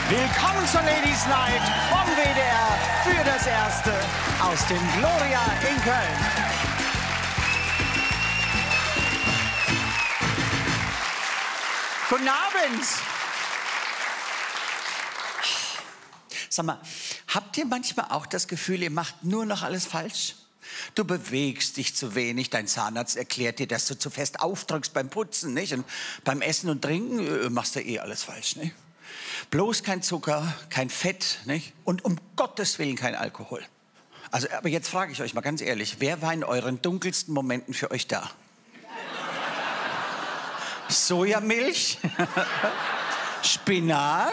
Willkommen zur Ladies Night vom WDR für das Erste aus dem Gloria in Köln. Guten Abend. Sag mal, habt ihr manchmal auch das Gefühl, ihr macht nur noch alles falsch? Du bewegst dich zu wenig, dein Zahnarzt erklärt dir, dass du zu fest aufdrückst beim Putzen, nicht? Und beim Essen und Trinken machst du eh alles falsch, nicht? Bloß kein Zucker, kein Fett, nicht? Und um Gottes Willen kein Alkohol. Also, aber jetzt frage ich euch mal ganz ehrlich, wer war in euren dunkelsten Momenten für euch da? Sojamilch? Spinat?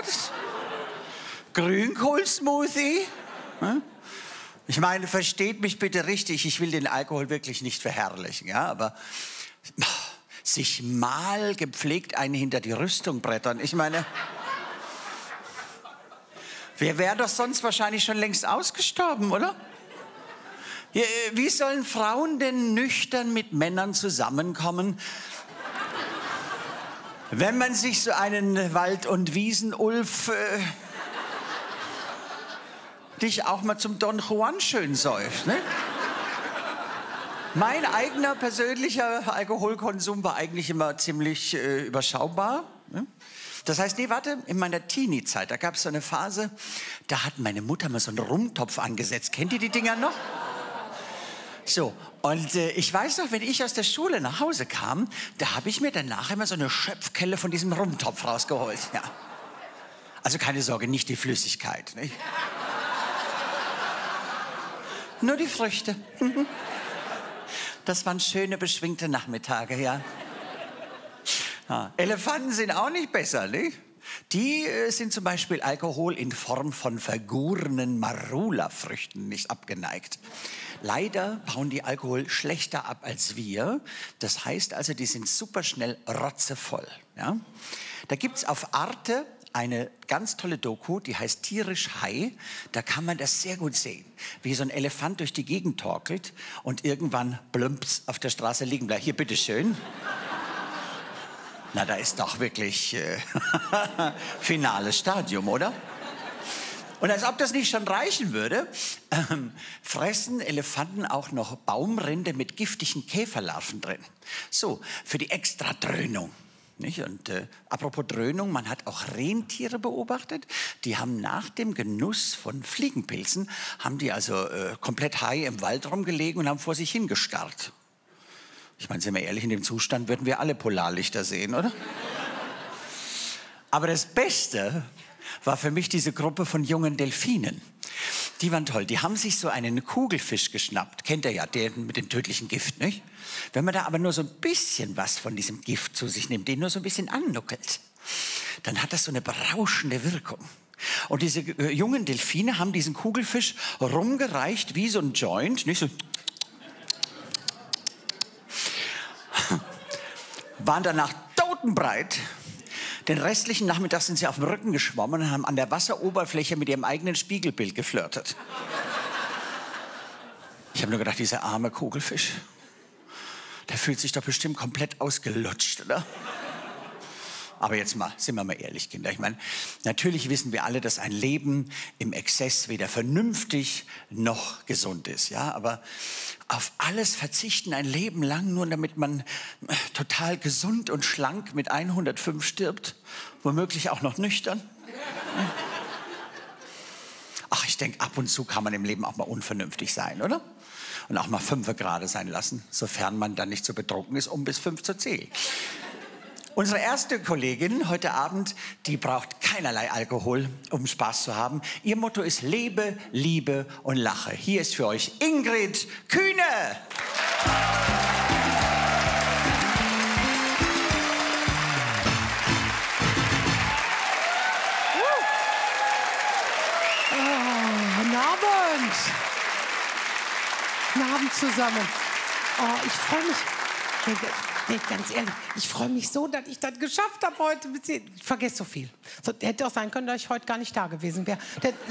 Grünkohlsmoothie? Ich meine, versteht mich bitte richtig, ich will den Alkohol wirklich nicht verherrlichen, ja, aber sich mal gepflegt einen hinter die Rüstung brettern, ich meine, wer wäre doch sonst wahrscheinlich schon längst ausgestorben, oder? Wie sollen Frauen denn nüchtern mit Männern zusammenkommen, wenn man sich so einen Wald- und Wiesen-Ulf dich auch mal zum Don Juan schön säuft, ne? Mein eigener persönlicher Alkoholkonsum war eigentlich immer ziemlich überschaubar. Ne? Das heißt, nee, warte, in meiner Teenie-Zeit, da gab es so eine Phase, da hat meine Mutter mal so einen Rumtopf angesetzt. Kennt ihr die Dinger noch? So, und ich weiß noch, wenn ich aus der Schule nach Hause kam, da habe ich mir danach immer so eine Schöpfkelle von diesem Rumtopf rausgeholt. Ja. Also keine Sorge, nicht die Flüssigkeit, nicht? Nur die Früchte. Das waren schöne, beschwingte Nachmittage, ja. Ja. Elefanten sind auch nicht besser, nicht? Die sind zum Beispiel Alkohol in Form von vergorenen Marula-Früchten nicht abgeneigt. Leider bauen die Alkohol schlechter ab als wir. Das heißt also, die sind super schnell rotzevoll. Ja? Da gibt es auf Arte eine ganz tolle Doku, die heißt Tierisch High. Da kann man das sehr gut sehen, wie so ein Elefant durch die Gegend torkelt und irgendwann plumps auf der Straße liegen bleibt. Hier, bitteschön. Na, da ist doch wirklich finales Stadium, oder? Und als ob das nicht schon reichen würde, fressen Elefanten auch noch Baumrinde mit giftigen Käferlarven drin. So, für die Extradröhnung. Nicht? Und apropos Dröhnung, man hat auch Rentiere beobachtet, die haben nach dem Genuss von Fliegenpilzen, haben die also komplett high im Wald rumgelegen und haben vor sich hingestarrt. Ich meine, sind wir ehrlich, in dem Zustand würden wir alle Polarlichter sehen, oder? Aber das Beste war für mich diese Gruppe von jungen Delfinen. Die waren toll. Die haben sich so einen Kugelfisch geschnappt. Kennt ihr ja, den mit dem tödlichen Gift, nicht? Wenn man da aber nur so ein bisschen was von diesem Gift zu sich nimmt, den nur so ein bisschen annuckelt, dann hat das so eine berauschende Wirkung. Und diese jungen Delfine haben diesen Kugelfisch rumgereicht wie so ein Joint, nicht so. Waren danach totenbreit. Den restlichen Nachmittag sind sie auf dem Rücken geschwommen und haben an der Wasseroberfläche mit ihrem eigenen Spiegelbild geflirtet. Ich habe nur gedacht, dieser arme Kugelfisch, der fühlt sich doch bestimmt komplett ausgelutscht, oder? Aber jetzt mal, sind wir mal ehrlich, Kinder. Ich meine, natürlich wissen wir alle, dass ein Leben im Exzess weder vernünftig noch gesund ist. Ja? Aber auf alles verzichten ein Leben lang, nur damit man total gesund und schlank mit 105 stirbt, womöglich auch noch nüchtern. Ach, ich denke, ab und zu kann man im Leben auch mal unvernünftig sein, oder? Und auch mal 5 gerade sein lassen, sofern man dann nicht so betrunken ist, um bis 5 zu zählen. Unsere erste Kollegin heute Abend, die braucht keinerlei Alkohol, um Spaß zu haben. Ihr Motto ist Lebe, Liebe und Lache. Hier ist für euch Ingrid Kühne. Guten Abend. Guten Abend zusammen. Oh, ich freue mich. Nee, ganz ehrlich, ich freue mich so, dass ich das geschafft habe heute. Ich vergesse so viel. So, hätte auch sein können, dass ich heute gar nicht da gewesen wäre.